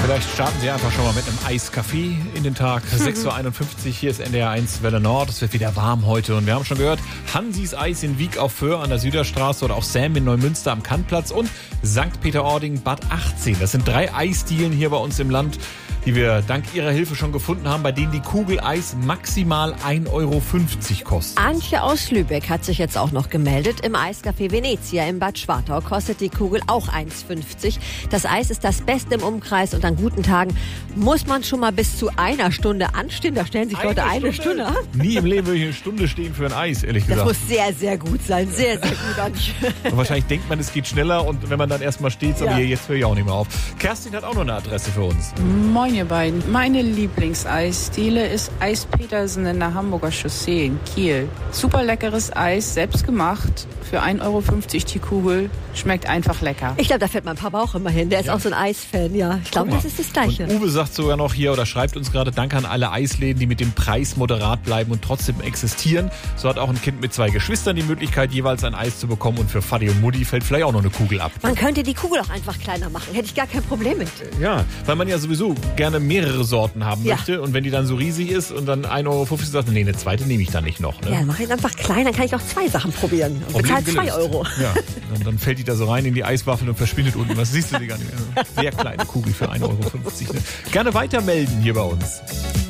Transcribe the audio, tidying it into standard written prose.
Vielleicht starten Sie einfach schon mal mit einem Eiskaffee in den Tag. 6.51 Uhr, hier ist NDR 1 Welle Nord. Es wird wieder warm heute und wir haben schon gehört, Hansis Eis in Wiek auf Föhr an der Süderstraße oder auch Sam in Neumünster am Kantplatz und St. Peter-Ording Bad 18. Das sind 3 Eisdielen hier bei uns im Land, die wir dank Ihrer Hilfe schon gefunden haben, bei denen die Kugel Eis maximal 1,50 Euro kostet. Antje aus Lübeck hat sich jetzt auch noch gemeldet. Im Eiscafé Venezia in Bad Schwartau kostet die Kugel auch 1,50. Das Eis ist das Beste im Umkreis und an guten Tagen muss man schon mal bis zu einer Stunde anstehen. Da stellen sich Leute eine Stunde an. Nie im Leben würde ich eine Stunde stehen für ein Eis, ehrlich gesagt. Das muss sehr, sehr gut sein. Sehr, sehr gut, Antje. Und wahrscheinlich denkt man, es geht schneller und wenn man dann erstmal steht, so wie jetzt höre ich auch nicht mehr auf. Kerstin hat auch noch eine Adresse für uns. Moin ihr beiden. Meine Lieblingseisdiele ist Eis Petersen in der Hamburger Chaussee in Kiel. Super leckeres Eis, selbst gemacht. Für 1,50 Euro die Kugel. Schmeckt einfach lecker. Ich glaube, da fährt mein Papa auch immer hin. Der ist auch so ein Eisfan, ja. Ich glaube, das ist das Gleiche. Und Uwe sagt sogar noch hier oder schreibt uns gerade, danke an alle Eisläden, die mit dem Preis moderat bleiben und trotzdem existieren. So hat auch ein Kind mit 2 Geschwistern die Möglichkeit, jeweils ein Eis zu bekommen und für Vati und Mutti fällt vielleicht auch noch eine Kugel ab. Man könnte die Kugel auch einfach kleiner machen. Hätte ich gar kein Problem mit. Ja, weil man ja sowieso gerne mehrere Sorten haben möchte und wenn die dann so riesig ist und dann 1,50 Euro sagt, nee, eine zweite nehme ich dann nicht noch. Ne? Ja, mach ihn einfach klein, dann kann ich auch 2 Sachen probieren. Und bezahle 2 Euro. Ja, dann fällt die da so rein in die Eiswaffel und verschwindet unten. Was siehst du die gar nicht mehr? Sehr kleine Kugel für 1,50 Euro. Ne? Gerne weitermelden hier bei uns.